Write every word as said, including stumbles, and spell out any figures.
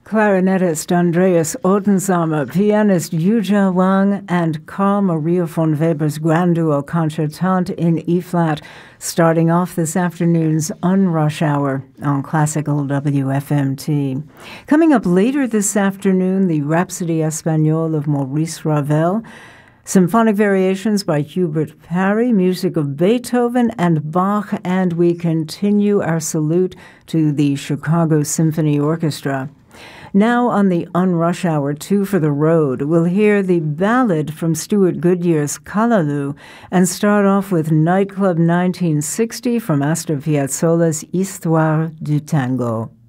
Clarinetist Andreas Ottensamer, pianist Yuja Wang, and Carl Maria von Weber's grand duo Concertante in E-flat, starting off this afternoon's Unrush Hour on Classical W F M T. Coming up later this afternoon, the Rhapsody Espagnole of Maurice Ravel, symphonic variations by Hubert Parry, music of Beethoven and Bach, and we continue our salute to the Chicago Symphony Orchestra. Now on the Unrush Hour, two for the road, we'll hear the ballad from Stuart Goodyear's Callaloo and start off with Nightclub nineteen sixty from Astor Piazzolla's Histoire du Tango.